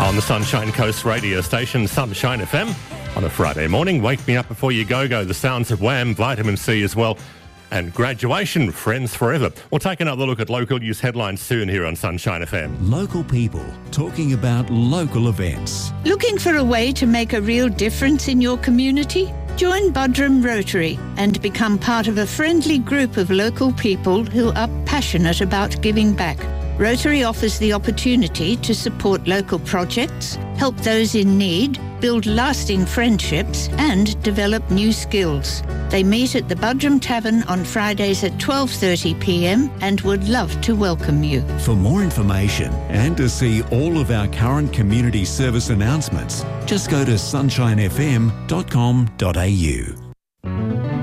on the Sunshine Coast radio station, Sunshine FM, on a Friday morning. Wake me up before you go. The sounds of Wham, Vitamin C as well, and Graduation, Friends Forever. We'll take another look at local news headlines soon here on Sunshine FM. Local people talking about local events. Looking for a way to make a real difference in your community? Join Buderim Rotary and become part of a friendly group of local people who are passionate about giving back. Rotary offers the opportunity to support local projects, help those in need, build lasting friendships and develop new skills. They meet at the Buderim Tavern on Fridays at 12:30pm and would love to welcome you. For more information and to see all of our current community service announcements, just go to sunshinefm.com.au.